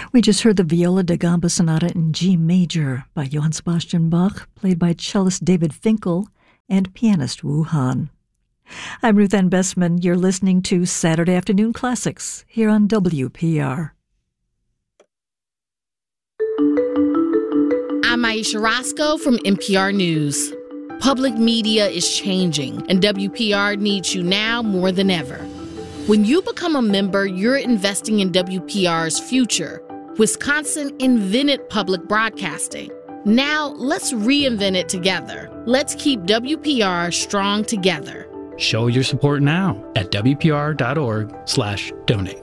We just heard the Viola da Gamba Sonata in G major by Johann Sebastian Bach, played by cellist David Finkel and pianist Wu Han. I'm Ruth Ann Bessman. You're listening to Saturday Afternoon Classics here on WPR. I'm Aisha Roscoe from NPR News. Public media is changing, and WPR needs you now more than ever. When you become a member, you're investing in WPR's future. Wisconsin invented public broadcasting. Now, let's reinvent it together. Let's keep WPR strong together. Show your support now at WPR.org/donate.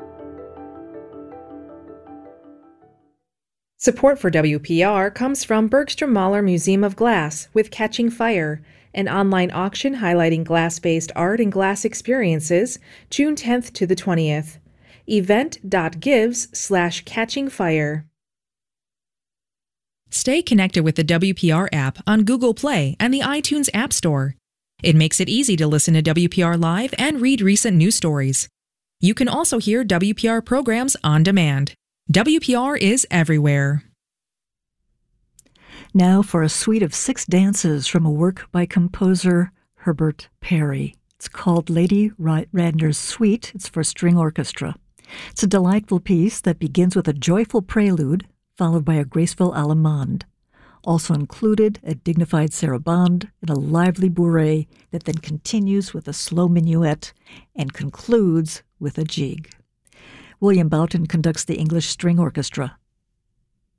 Support for WPR comes from Bergstrom Mahler Museum of Glass with Catching Fire, an online auction highlighting glass-based art and glass experiences, June 10th to the 20th. Event.gives/catchingfire. Stay connected with the WPR app on Google Play and the iTunes App Store. It makes it easy to listen to WPR Live and read recent news stories. You can also hear WPR programs on demand. WPR is everywhere. Now for a suite of 6 dances from a work by composer Herbert Perry. It's called Lady Radner's Suite. It's for string orchestra. It's a delightful piece that begins with a joyful prelude, followed by a graceful allemande. Also included a dignified sarabande and a lively bourrée that then continues with a slow minuet and concludes with a jig. William Boughton conducts the English String Orchestra.